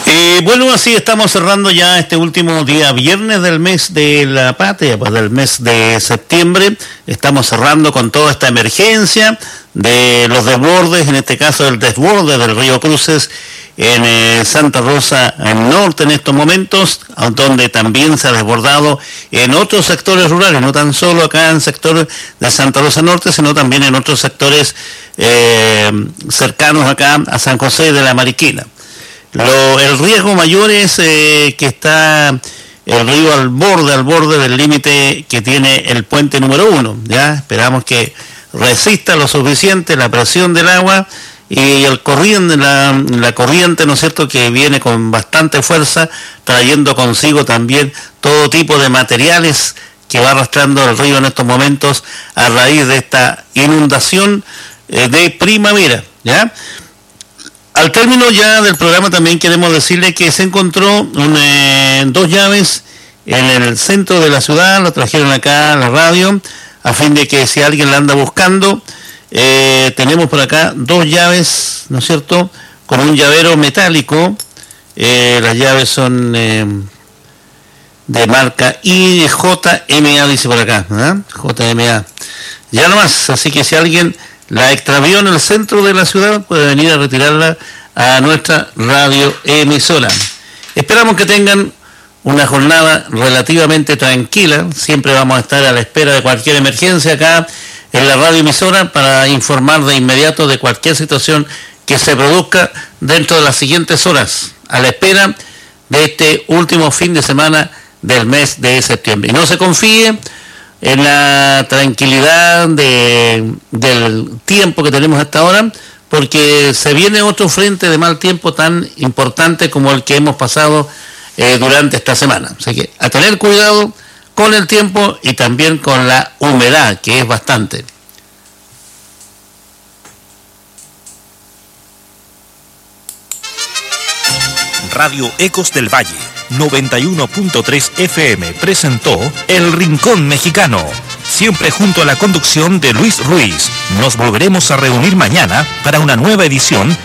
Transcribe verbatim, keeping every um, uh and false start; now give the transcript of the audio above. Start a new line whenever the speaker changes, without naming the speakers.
Eh, bueno, así estamos cerrando ya este último día viernes del mes de la patria, pues del mes de septiembre. Estamos cerrando con toda esta emergencia de los desbordes, en este caso el desborde del río Cruces en eh, Santa Rosa al norte en estos momentos, donde también se ha desbordado en otros sectores rurales, no tan solo acá en el sector de Santa Rosa Norte, sino también en otros sectores eh, cercanos acá a San José de la Mariquina. Lo, el riesgo mayor es eh, que está el río al borde, al borde del límite que tiene el puente número uno. Ya esperamos que resista lo suficiente la presión del agua y el corriente, la, la corriente, ¿no es cierto?, que viene con bastante fuerza, trayendo consigo también todo tipo de materiales que va arrastrando el río en estos momentos a raíz de esta inundación eh, de primavera, ¿ya? Al término ya del programa también queremos decirle que se encontró un, eh, dos llaves en el centro de la ciudad, lo trajeron acá a la radio, a fin de que si alguien la anda buscando, eh, tenemos por acá dos llaves, ¿no es cierto?, con un llavero metálico, eh, las llaves son eh, de marca I J M A, dice por acá, ¿eh? J M A, ya nomás, así que si alguien la extravió en el centro de la ciudad, puede venir a retirarla a nuestra radio emisora. Esperamos que tengan una jornada relativamente tranquila. Siempre vamos a estar a la espera de cualquier emergencia acá en la radio emisora para informar de inmediato de cualquier situación que se produzca dentro de las siguientes horas, a la espera de este último fin de semana del mes de septiembre. Y no se confíe en la tranquilidad de, del tiempo que tenemos hasta ahora, porque se viene otro frente de mal tiempo tan importante como el que hemos pasado eh, durante esta semana. Así que a tener cuidado con el tiempo y también con la humedad, que es bastante.
Radio Ecos del Valle noventa y uno punto tres F M presentó El Rincón Mexicano, siempre junto a la conducción de Luis Ruiz. Nos volveremos a reunir mañana para una nueva edición